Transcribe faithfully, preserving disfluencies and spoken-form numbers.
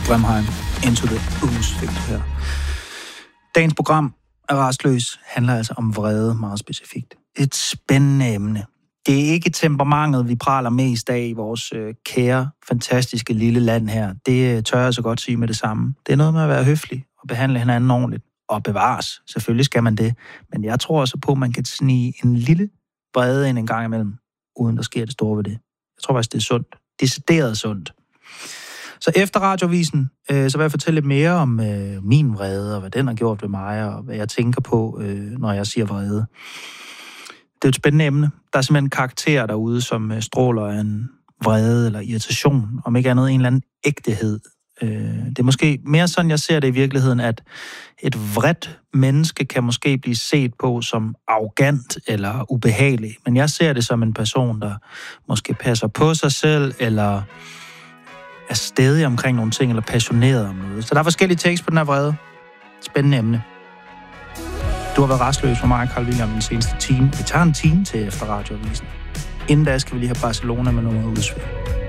Bremheim, Into the Ooze fik det her. Dagens program af Rastløs handler altså om vrede meget specifikt. Et spændende emne. Det er ikke temperamentet, vi praler mest af i vores øh, kære, fantastiske lille land her. Det øh, tør jeg så godt sige med det samme. Det er noget med at være høflig og behandle hinanden ordentligt. Og bevares. Selvfølgelig skal man det. Men jeg tror også på, at man kan snige en lille vrede ind en gang imellem, uden der sker det store ved det. Jeg tror faktisk, det er sundt. Decideret sundt. Så efter radiovisen, øh, så vil jeg fortælle lidt mere om øh, min vrede, og hvad den har gjort ved mig, og hvad jeg tænker på, øh, når jeg siger vrede. Det er et spændende emne. Der er simpelthen karakterer derude, som øh, stråler af en vrede eller irritation, om ikke andet en eller anden ægtehed. Øh, det er måske mere sådan, jeg ser det i virkeligheden, at et vredt menneske kan måske blive set på som arrogant eller ubehagelig, men jeg ser det som en person, der måske passer på sig selv, eller er stædig omkring nogle ting, eller passioneret om noget. Så der er forskellige takes på den her vrede. Spændende emne. Du har været rastløs for mig, Carl William, den seneste time. Vi tager en time til efter radioavisen. Inden da skal vi lige have Barcelona med noget udsving.